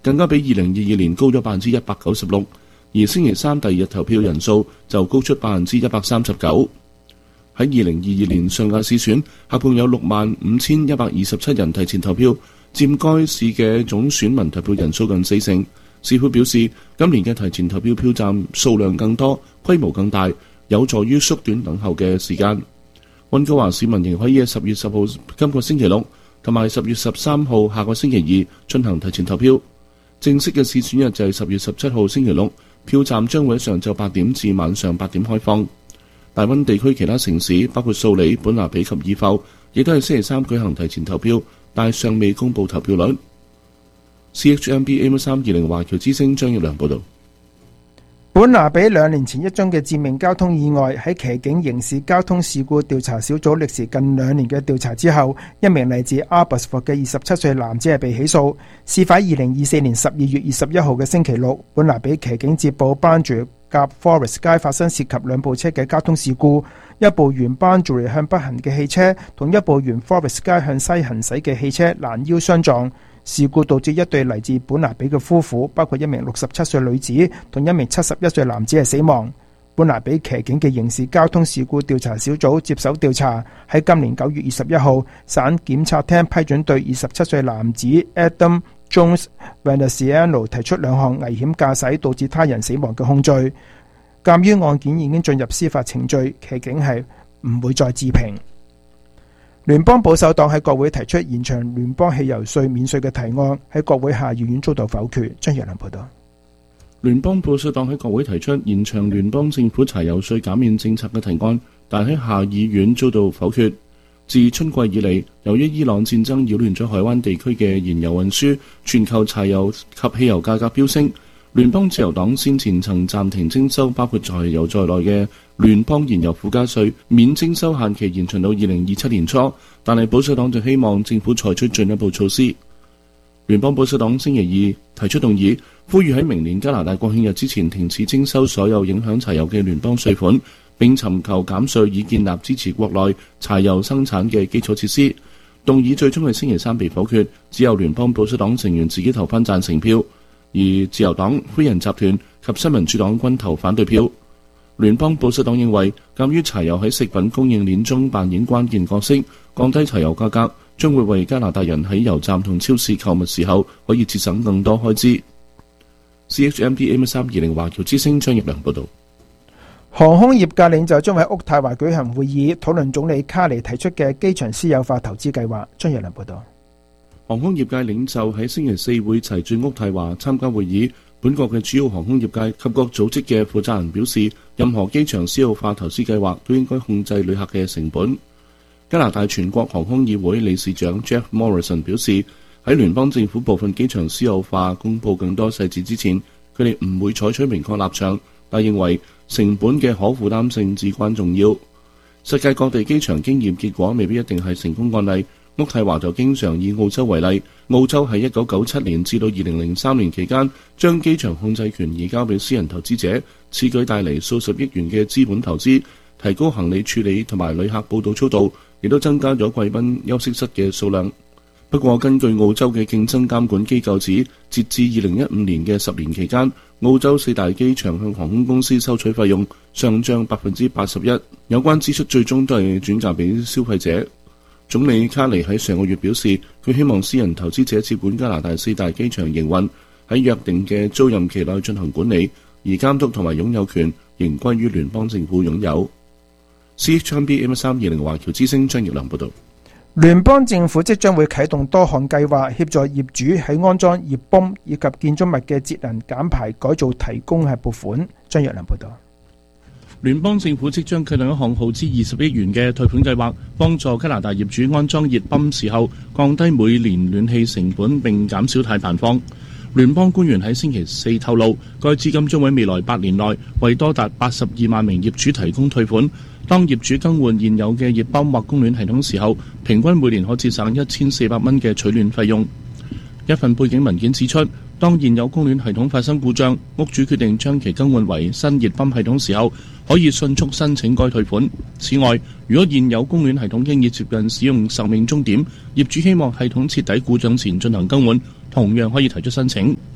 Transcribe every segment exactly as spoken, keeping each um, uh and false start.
更加比二零二二年高咗百分之一百九十六，而星期三第二日投票人數就高出百分之一百三十九。喺二零二二年上屆市選，合共有六萬五千一百二十七人提前投票，佔該市嘅總選民投票人數近四成。市府表示，今年嘅提前投票票站數量更多，規模更大，有助於縮短等候嘅時間。溫哥華市民仍可以喺十月十號今個星期六同埋十月十三號下個星期二進行提前投票。正式嘅市選日就係十月十七號星期六，票站將會喺上晝八點至晚上八點開放。大溫地區其他城市包括素里、本拿比及爾埠，亦都係星期三舉行提前投票，但係尚未公布投票率。C H M B A 三二零華僑之聲張業良報道。 本拿比兩年前一宗嘅致命交通意外，喺騎警刑事交通事故調查小組歷時近兩年嘅調查之後，一名嚟自阿伯斯福嘅二十七歲男子係被起訴。事發二零二四年十二月二十一號嘅星期六，本拿比騎警接報班住夾 Forest 街發生涉及兩部車嘅交通事故，一部沿班住向北行嘅汽車同一部沿 Forest 街向西行駛嘅汽車攔腰相撞。事故導致一對嚟自本拿比嘅夫婦，包括一名六十七歲女子同一名七十一歲男子係死亡。本拿比騎警嘅刑事交通事故調查小組接手調查，喺今年九月二十一號，省檢察廳批准對二十七歲男子 Adam Jones Veneziano 提出兩項危險駕駛導致他人死亡嘅控罪。鑑於案件已經進入司法程序，騎警係唔會再置評。聯邦保守黨喺國會提出延長聯邦汽油稅免稅嘅提案，喺國會下議院遭到否決。張若良報道。 聯邦保守黨喺國會提出延長聯邦政府柴油稅減免政策嘅提案，但喺下議院遭到否決。自春季以嚟，由於伊朗戰爭擾亂咗海灣地區嘅燃油運輸，全球柴油及汽油價格飆升。聯邦自由黨先前曾暫停徵收包括柴油在內嘅聯邦燃油附加稅，免徵收限期延長到二零二七年初，但係保守黨就希望政府採取進一步措施。聯邦保守黨星期二提出動議，呼籲喺明年加拿大國慶日之前停止徵收所有影響柴油嘅聯邦稅款，並尋求減稅以建立支持國內柴油生產嘅基礎設施。動議最終係星期三被否決，只有聯邦保守黨成員自己投翻贊成票。而自由黨、灰人集團及新民主黨均投反對票。聯邦保守黨認為，鑑於柴油喺食品供應鏈中扮演關鍵角色，降低柴油價格將會為加拿大人喺油站同超市購物時候可以節省更多開支。C H M B A 三二零華僑之聲張業良報道。 航空業界領袖將喺渥太華舉行會議，討論總理卡尼提出嘅機場私有化投資計劃。張業良報道。 航空業界領袖喺星期四會齊聚渥太華參加會議。本國嘅主要航空業界及各組織嘅負責人表示，任何機場私有化投資計劃都應該控制旅客嘅成本。加拿大全國航空議會理事長 Jeff Morrison 表示，喺聯邦政府部分機場私有化公佈更多細節之前，佢哋唔會採取明確立場，但認為成本嘅可負擔性至關重要。世界各地機場經驗結果未必一定係成功案例。渥太華就經常以澳洲為例，澳洲喺一九九七年至到二零零三年期間，將機場控制權移交俾私人投資者，此舉帶嚟數十億元嘅資本投資，提高行李處理同埋旅客報到速度，亦都增加咗貴賓休息室嘅數量。不過，根據澳洲嘅競爭監管機構指，截至二零一五年嘅十年期間，澳洲四大機場向航空公司收取費用上漲百分之八十一，有關支出最終都係轉嫁俾消費者。總理卡尼喺上個月表示，佢希望私人投資者接管加拿大四大機場營運，喺約定嘅租賃期內進行管理，而監督同埋擁有權仍歸於聯邦政府擁有。C H M B A 三二零華僑之聲張業良報道。 聯邦政府即將會啟動多項計劃，協助業主喺安裝熱泵以及建築物嘅節能減排改造提供係撥款。張業良報道。 聯邦政府即將啟動一項耗資二十億元嘅貸款計劃，幫助加拿大業主安裝熱泵時候降低每年暖氣成本並減少碳排放。聯邦官員喺星期四透露，該資金將喺未來八年內為多達八十二萬名業主提供退款。當業主更換現有嘅熱泵或供暖系統時候，平均每年可節省一千四百蚊嘅取暖費用。一份背景文件指出，當現有供暖系統發生故障，屋主決定將其更換為新熱泵系統時候，可以迅速申請該退款。此外，如果現有供暖系統經已接近使用壽命終點，業主希望系統徹底故障前進行更換，同樣可以提出申請。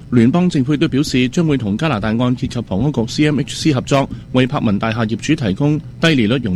聯邦政府亦都表示，將會同加拿大按揭及房屋局 C M H C 合作，為柏文大廈業主提供低利率融